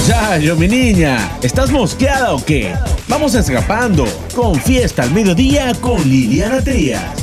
Chayo, mi niña, ¿estás mosqueada o qué? Vamos escapando con Fiesta al Mediodía con Liliana Trías.